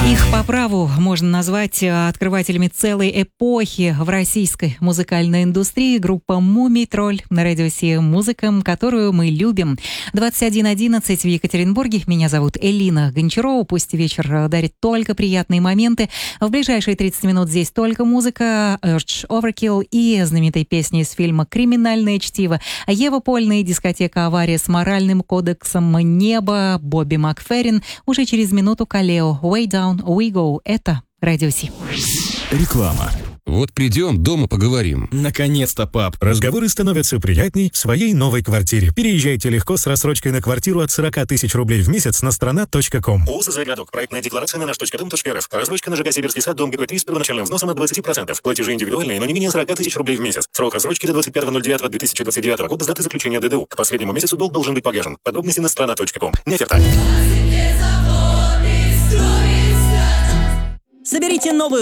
Их по праву можно назвать открывателями целой эпохи в российской музыкальной индустрии. Группа «Мумий Тролль» на радио Си, музыка, которую мы любим. 21:11 в Екатеринбурге. Меня зовут Элина Гончарова. Пусть вечер дарит только приятные моменты. В ближайшие 30 минут здесь только музыка, Urge Overkill и знаменитые песни из фильма «Криминальное чтиво», Ева Польна и дискотека «Авария» с моральным кодексом «Небо», Бобби Макферрин. Уже через минуту Калео, «Way Down We Go». Это Радио Си. Реклама. Вот придем, дома поговорим. Наконец-то, пап. Разговоры становятся приятней в своей новой квартире. Переезжайте легко с рассрочкой на квартиру от 40 тысяч рублей в месяц на страна.ком. УЗ «Заградок». Проектная декларация на наш.дом.рф. Рассрочка на ЖК «Сибирский сад», дом ГК-3 с первоначальным взносом от 20%. Платежи индивидуальные, но не менее 40 тысяч рублей в месяц. Срок рассрочки до 21.09.2029 года с даты заключения ДДУ. К последнему месяцу долг должен быть погашен. Подробности на страна.ком. Не оферта. Соберите новую